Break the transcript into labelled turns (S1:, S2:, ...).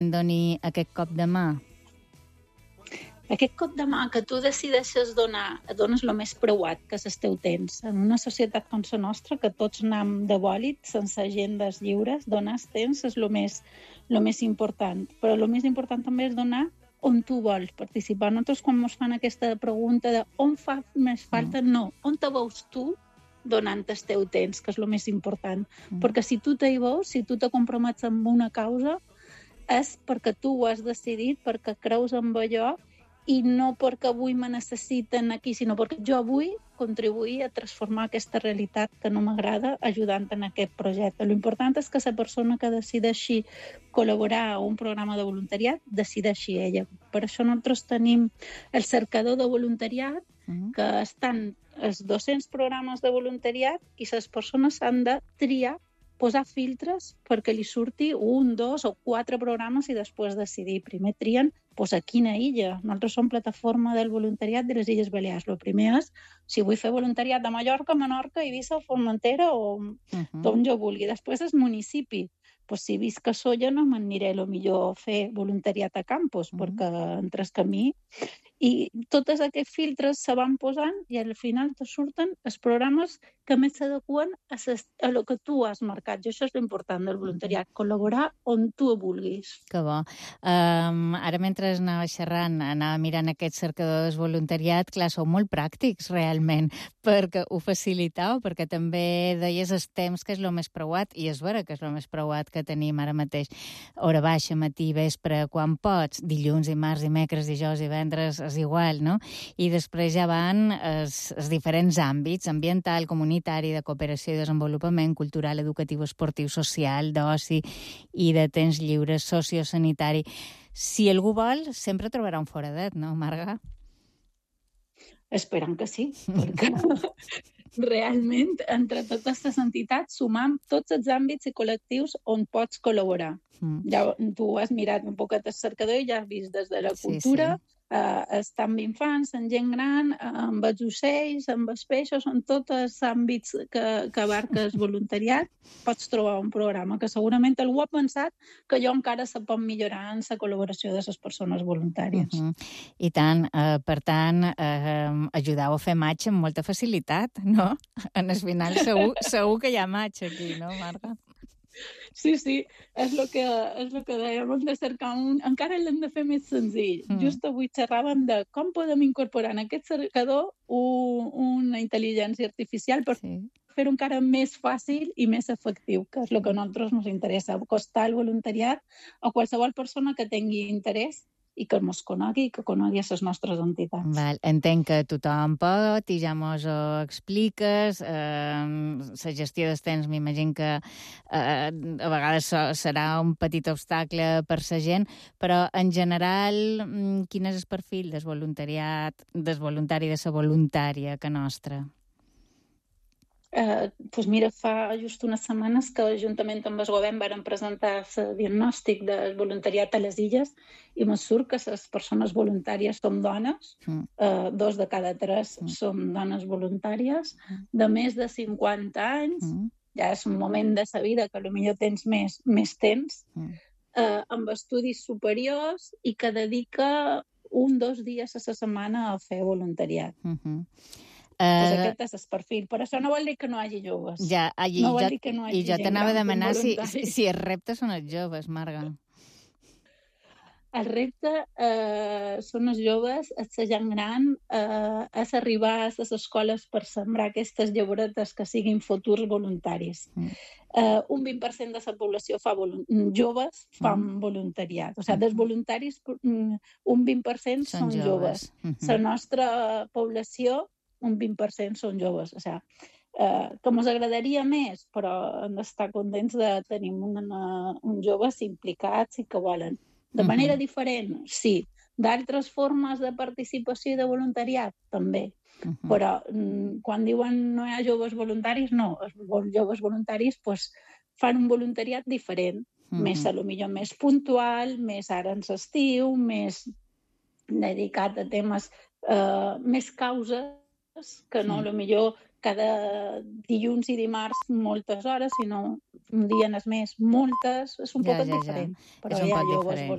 S1: realment doni aquest cop de mà?
S2: Aquest cop de mà que tu decideixes donar, dones el més preuat, que és el teu temps. En una societat com la nostra, que tots anem de bòlit, sense agendes lliures, donar el temps és el més important. Però el més important també és donar on tu vols participar. Nosaltres, quan ens fan aquesta pregunta de on fa més falta, no. On te veus tu donant el teu temps, que és el més important. Perquè si tu t'hi veus, si tu te compromets amb una causa, és perquè tu ho has decidit, perquè creus en allò, i no perquè avui me necessiten aquí, sinó perquè jo vull contribuir a transformar aquesta realitat que no m'agrada ajudant en aquest projecte. L'important és que la persona que decideixi col·laborar a un programa de voluntariat decideixi ella. Per això nosaltres tenim el cercador de voluntariat, que estan els 200 programes de voluntariat i les persones han de triar, posar filtres perquè li surti 1, 2 o 4 programes i després decidir. Primer trien a quina illa. Nosaltres som plataforma del voluntariat de les Illes Balears. El primer és si vull fer voluntariat de Mallorca, Menorca, Eivissa, Formentera o d'on jo vulgui. Després és municipi. Si visc a Sóller no m'aniré millor a fer voluntariat a campus, perquè entres camí. I tots aquests filtres se van posant i al final te surten els programes que més s'adequen a lo que tu has marcat. I això és l'important del voluntariat, col·laborar on tu vulguis.
S1: Que bo. Ara, mentre anava xerrant, anava mirant aquest cercador de voluntariat, clar, sou molt pràctics, realment, perquè ho faciliteu, perquè també deies el temps, que és el més preuat, i és vera que és el més preuat que tenim ara mateix. Hora baixa, matí, vespre, quan pots, dilluns, dimarts, dimecres, dijous, divendres, és igual, no? I després ja van els diferents àmbits, ambiental, comunitari, de cooperació i desenvolupament, cultural, educatiu, esportiu, social, d'oci i de temps lliure, sociosanitari. Si algú vol, sempre trobarà un foradet, no, Marga?
S2: Esperant que sí, perquè realment entre totes les entitats sumam tots els àmbits i col·lectius on pots col·laborar. Ja tu has mirat un poquet el cercador i ja has vist des de la cultura, estar amb infants, amb gent gran, amb els ocells, amb els peixos, en tots els àmbits que abarca el voluntariat, pots trobar un programa que segurament algú ha pensat que allò encara se pot millorar en la col·laboració de les persones voluntàries.
S1: I tant, per tant, ajudeu a fer matx amb molta facilitat, no? En el final segur que hi ha matx aquí, no, Marga?
S2: Sí, és el que dèiem, hem de cercar encara l'hem de fer més senzill. Just avui xerràvem de com podem incorporar en aquest cercador una intel·ligència artificial per fer-ho encara més fàcil i més efectiu, que és el que a nosaltres ens interessa, acostar el voluntariat a qualsevol persona que tingui interès i que ens conegui i que conegui les nostres entitats.
S1: Entenc que tothom pot i ja mos ho expliques. La gestió del temps m'imagino que a vegades serà un petit obstacle per la gent, però en general quin és el perfil del voluntariat, del voluntari, de la voluntària que nostra?
S2: Mira, fa just unes setmanes que juntament amb el govern varen presentar el diagnòstic del voluntariat a les illes i me surt que les persones voluntàries som dones, 2 de cada 3 som dones voluntàries, de més de 50 anys, ja és un moment de la vida que potser tens més temps, amb estudis superiors i que dedica 1-2 dies a la setmana a fer voluntariat. Aquest és el perfil. Per això no vol dir que no hi hagi joves.
S1: I jo t'anava a demanar si els reptes són els joves, Marga.
S2: El repte són els joves, és la gent gran, és arribar a les escoles per sembrar aquestes llauretes que siguin futurs voluntaris. Un 20% de la població joves fan voluntariat. O sigui, dels voluntaris, un 20% són joves. La nostra població, un 20% són joves. O sigui, que ens agradaria més, però hem d'estar contents de tenir uns joves implicats i que volen. De manera diferent, sí. D'altres formes de participació i de voluntariat, també. Però quan diuen no hi ha joves voluntaris, no. Els joves voluntaris fan un voluntariat diferent. Potser més puntual, més ara en l'estiu, més dedicat a temes, més causes, que no potser cada dilluns i dimarts moltes hores, sinó un dia en el mes moltes, és un poc diferent. Però hi ha joves voluntaris.